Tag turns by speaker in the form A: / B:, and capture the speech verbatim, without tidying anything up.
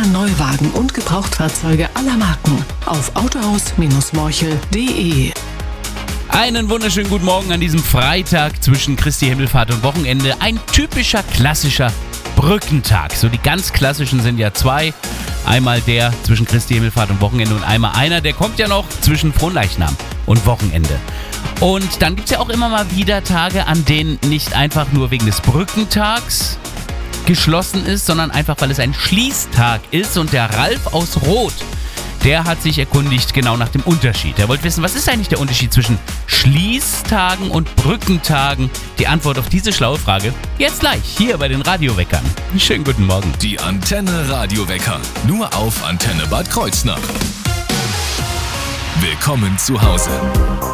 A: Toyota Neuwagen und Gebrauchtfahrzeuge aller Marken auf autohaus Morchel punkt de.
B: Einen wunderschönen guten Morgen an diesem Freitag zwischen Christi Himmelfahrt und Wochenende. Ein typischer, klassischer Brückentag. So die ganz klassischen sind ja zwei. Einmal der zwischen Christi Himmelfahrt und Wochenende und einmal einer, der kommt ja noch zwischen Fronleichnam und Wochenende. Und dann gibt es ja auch immer mal wieder Tage, an denen nicht einfach nur wegen des Brückentags geschlossen ist, sondern einfach, weil es ein Schließtag ist. Und der Ralf aus Roth, der hat sich erkundigt genau nach dem Unterschied. Er wollte wissen, was ist eigentlich der Unterschied zwischen Schließtagen und Brückentagen? Die Antwort auf diese schlaue Frage jetzt gleich hier bei den Radioweckern. Schönen guten Morgen.
C: Die Antenne Radiowecker. Nur auf Antenne Bad Kreuznach. Willkommen zu Hause.